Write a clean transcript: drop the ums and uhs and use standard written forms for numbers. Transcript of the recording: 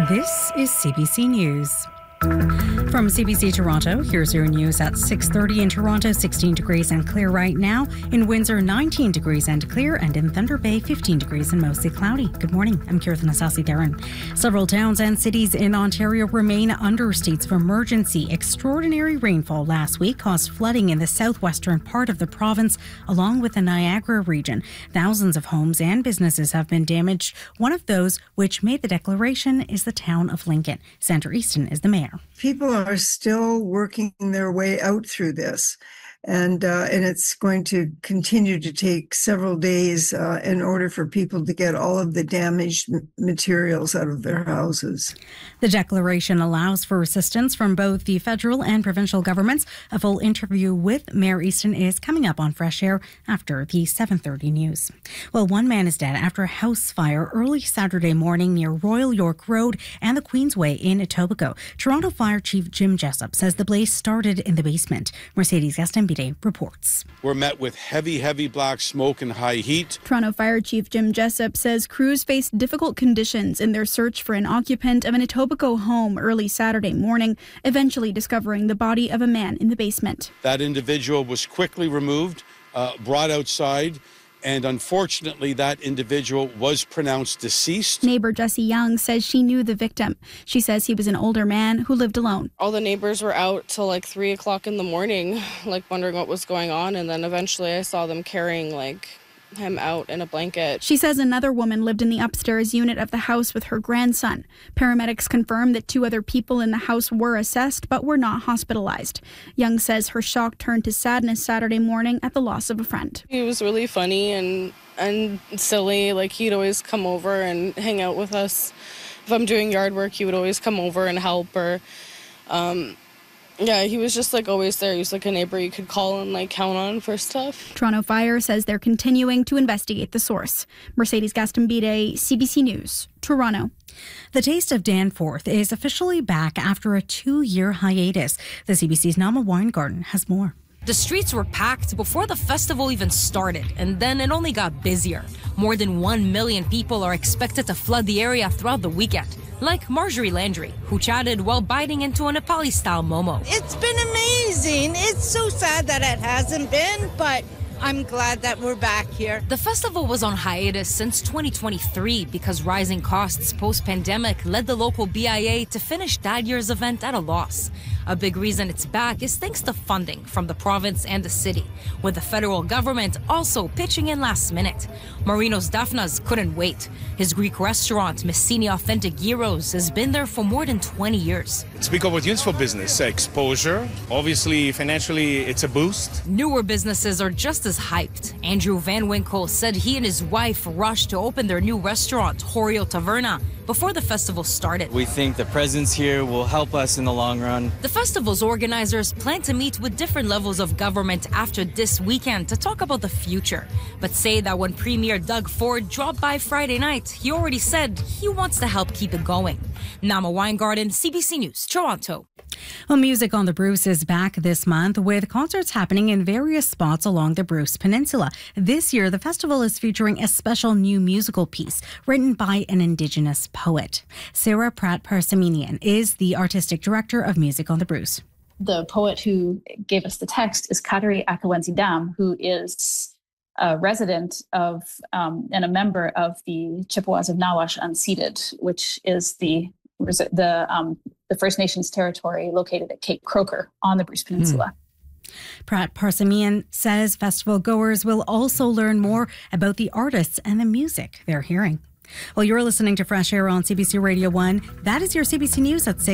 This is CBC News. From CBC Toronto, here's your news at 6:30 in Toronto, 16 degrees and clear right now. In Windsor, 19 degrees and clear, and in Thunder Bay, 15 degrees and mostly cloudy. Good morning, I'm Kirthan Asasi-Darren. Several towns and cities in Ontario remain under states of emergency. Extraordinary rainfall last week caused flooding in the southwestern part of the province, along with the Niagara region. Thousands of homes and businesses have been damaged. One of those which made the declaration is the town of Lincoln. Sandra Easton is the mayor. People are still working their way out through this, and it's going to continue to take several days in order for people to get all of the damaged materials out of their houses. The declaration allows for assistance from both the federal and provincial governments. A full interview with Mayor Easton is coming up on Fresh Air after the 7:30 news. Well, one man is dead after a house fire early Saturday morning near Royal York Road and the Queensway in Etobicoke. Toronto Fire Chief Jim Jessup says the blaze started in the basement. Mercedes Gastambide reports. We're met with heavy black smoke and high heat. Toronto Fire Chief Jim Jessup says crews faced difficult conditions in their search for an occupant of an Etobicoke home early Saturday morning, eventually discovering the body of a man in the basement. That individual was quickly removed, brought outside, and unfortunately, that individual was pronounced deceased. Neighbor Jessie Young says she knew the victim. She says he was an older man who lived alone. All the neighbors were out till 3 o'clock in the morning, wondering what was going on. And then eventually I saw them carrying him out in a blanket. She says another woman lived in the upstairs unit of the house with her grandson. Paramedics confirmed that 2 other people in the house were assessed but were not hospitalized. Young says her shock turned to sadness Saturday morning at the loss of a friend. He was really funny and silly. He'd always come over and hang out with us. If I'm doing yard work, he would always come over and help, or he was just always there. He was a neighbor you could call and count on for stuff. Toronto Fire says they're continuing to investigate the source. Mercedes Gastambide, CBC News, Toronto. The Taste of Danforth is officially back after a 2-year hiatus. The CBC's Nama Weingarten has more. The streets were packed before the festival even started, and then it only got busier. More than 1 million people are expected to flood the area throughout the weekend, like Marjorie Landry, who chatted while biting into a Nepali-style momo. It's been amazing. It's so sad that it hasn't been, but I'm glad that we're back here. The festival was on hiatus since 2023 because rising costs post-pandemic led the local BIA to finish that year's event at a loss. A big reason it's back is thanks to funding from the province and the city, with the federal government also pitching in last minute. Marinos Daphnas couldn't wait. His Greek restaurant, Messini Authentic Gyros, has been there for more than 20 years. It's big opportunities for business, exposure. Obviously, financially, it's a boost. Newer businesses are just as hyped. Andrew Van Winkle said he and his wife rushed to open their new restaurant, Horio Taverna, before the festival started. We think the presence here will help us in the long run. The festival's organizers plan to meet with different levels of government after this weekend to talk about the future, but say that when Premier Doug Ford dropped by Friday night, he already said he wants to help keep it going. Nama Weingarten, CBC News, Toronto. Well, Music on the Bruce is back this month with concerts happening in various spots along the Bruce Peninsula. This year, the festival is featuring a special new musical piece written by an Indigenous poet. Sarah Pratt-Parsamenian is the artistic director of Music on the Bruce. The poet who gave us the text is Kateri Akawensi-Dam, who is a resident of and a member of the Chippewas of Nawash Unceded, which is the First Nations territory located at Cape Croker on the Bruce Peninsula. Pratt-Parsamenian says festival goers will also learn more about the artists and the music they're hearing. Well, you're listening to Fresh Air on CBC Radio 1. That is your CBC News at 6.